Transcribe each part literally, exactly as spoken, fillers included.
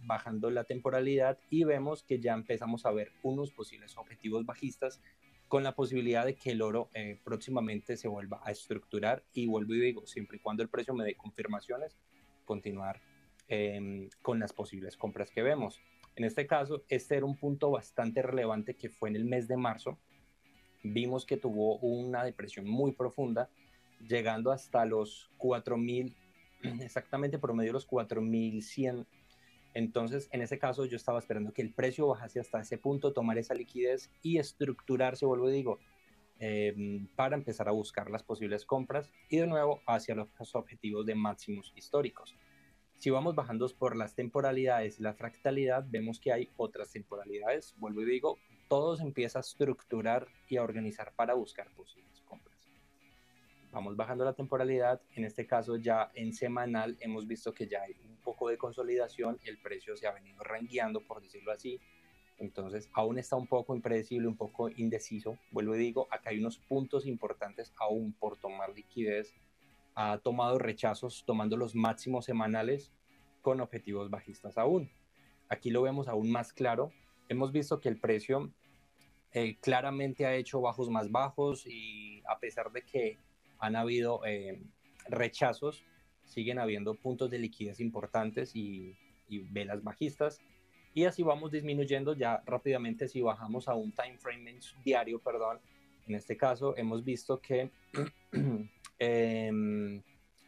bajando la temporalidad y vemos que ya empezamos a ver unos posibles objetivos bajistas con la posibilidad de que el oro eh, próximamente se vuelva a estructurar y vuelvo y digo, siempre y cuando el precio me dé confirmaciones, continuar eh, con las posibles compras que vemos. En este caso, este era un punto bastante relevante que fue en el mes de marzo. Vimos que tuvo una depresión muy profunda, llegando hasta los cuatro mil, exactamente promedio los cuatro mil cien. Entonces, en ese caso, yo estaba esperando que el precio bajase hasta ese punto, tomar esa liquidez y estructurarse, vuelvo y digo, eh, para empezar a buscar las posibles compras y de nuevo hacia los objetivos de máximos históricos. Si vamos bajando por las temporalidades y la fractalidad, vemos que hay otras temporalidades. Vuelvo y digo, todo se empieza a estructurar y a organizar para buscar posibles compras. Vamos bajando la temporalidad, en este caso ya en semanal hemos visto que ya hay un poco de consolidación, el precio se ha venido rangueando, por decirlo así, entonces aún está un poco impredecible, un poco indeciso. Vuelvo y digo, acá hay unos puntos importantes aún por tomar liquidez. Ha tomado rechazos tomando los máximos semanales con objetivos bajistas aún. Aquí lo vemos aún más claro. Hemos visto que el precio eh, claramente ha hecho bajos más bajos y a pesar de que han habido eh, rechazos, siguen habiendo puntos de liquidez importantes y, y velas bajistas. Y así vamos disminuyendo ya rápidamente. Si bajamos a un time frame diario, perdón, en este caso hemos visto que eh,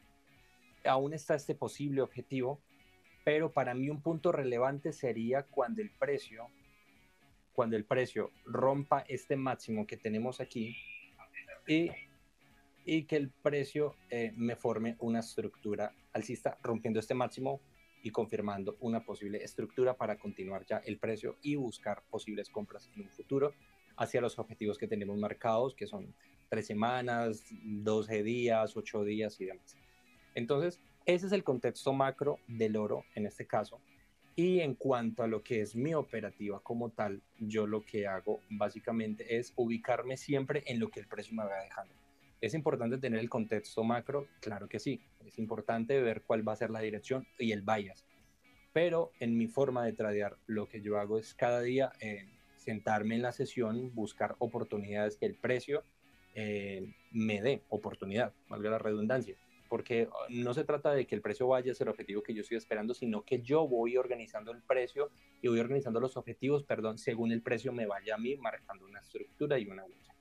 aún está este posible objetivo, pero para mí un punto relevante sería cuando el precio, cuando el precio rompa este máximo que tenemos aquí y, y que el precio eh, me forme una estructura alcista rompiendo este máximo y confirmando una posible estructura para continuar ya el precio y buscar posibles compras en un futuro hacia los objetivos que tenemos marcados, que son tres semanas, doce días, ocho días y demás. Entonces, ese es el contexto macro del oro en este caso. Y en cuanto a lo que es mi operativa como tal, yo lo que hago básicamente es ubicarme siempre en lo que el precio me va dejando. ¿Es importante tener el contexto macro? Claro que sí. Es importante ver cuál va a ser la dirección y el bias. Pero en mi forma de tradear, lo que yo hago es cada día eh, sentarme en la sesión, buscar oportunidades que el precio eh, me dé oportunidad, valga la redundancia. Porque no se trata de que el precio vaya a ser el objetivo que yo estoy esperando, sino que yo voy organizando el precio y voy organizando los objetivos, perdón, según el precio me vaya a mí, marcando una estructura y una huella.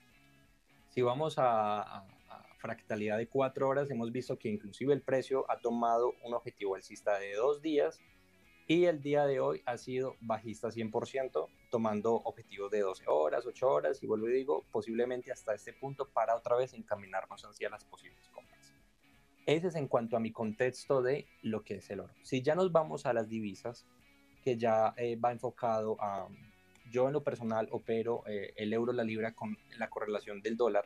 Si vamos a, a, a fractalidad de cuatro horas, hemos visto que inclusive el precio ha tomado un objetivo alcista de dos días y el día de hoy ha sido bajista cien por ciento, tomando objetivos de doce horas, ocho horas y vuelvo y digo, posiblemente hasta este punto para otra vez encaminarnos hacia las posibles compras. Ese es en cuanto a mi contexto de lo que es el oro. Si ya nos vamos a las divisas, que ya eh, va enfocado a... Yo en lo personal opero eh, el euro, la libra con la correlación del dólar.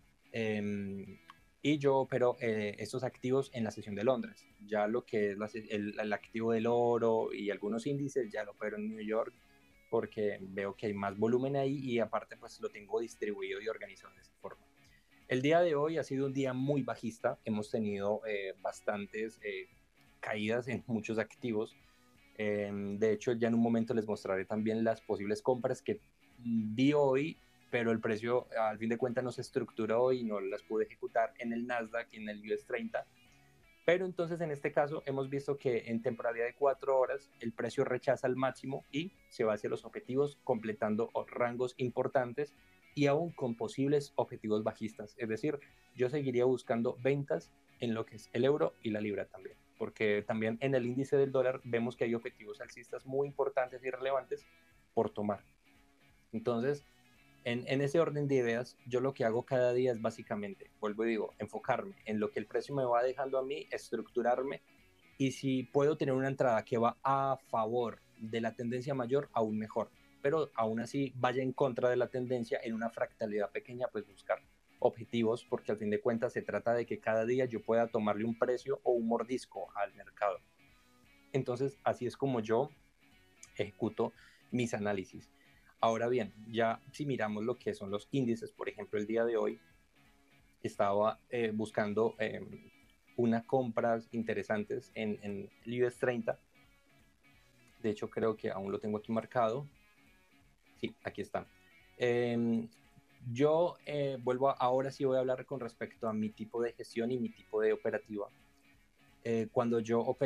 Eh, y yo opero eh, estos activos en la sesión de Londres. Ya lo que es la, el, el activo del oro y algunos índices ya lo opero en New York porque veo que hay más volumen ahí y aparte pues lo tengo distribuido y organizado de esa forma. El día de hoy ha sido un día muy bajista. Hemos tenido eh, bastantes eh, caídas en muchos activos. Eh, de hecho, ya en un momento les mostraré también las posibles compras que vi hoy, pero el precio al fin de cuentas no se estructuró y no las pude ejecutar en el Nasdaq y en el U S treinta. Pero entonces en este caso hemos visto que en temporalidad de cuatro horas el precio rechaza el máximo y se va hacia los objetivos completando rangos importantes y aún con posibles objetivos bajistas. Es decir, yo seguiría buscando ventas en lo que es el euro y la libra también, porque también en el índice del dólar vemos que hay objetivos alcistas muy importantes y relevantes por tomar. Entonces, en, en ese orden de ideas, yo lo que hago cada día es básicamente, vuelvo y digo, enfocarme en lo que el precio me va dejando a mí, estructurarme y si puedo tener una entrada que va a favor de la tendencia mayor, aún mejor. Pero aún así vaya en contra de la tendencia en una fractalidad pequeña, pues buscar objetivos, porque al fin de cuentas se trata de que cada día yo pueda tomarle un precio o un mordisco al mercado. Entonces, así es como yo ejecuto mis análisis. Ahora bien, ya si miramos lo que son los índices, por ejemplo, el día de hoy estaba eh, buscando eh, unas compras interesantes en, en el U S treinta De hecho, creo que aún lo tengo aquí marcado. Sí, aquí está. Eh, yo eh, vuelvo a, ahora sí voy a hablar con respecto a mi tipo de gestión y mi tipo de operativa. Eh, cuando yo opero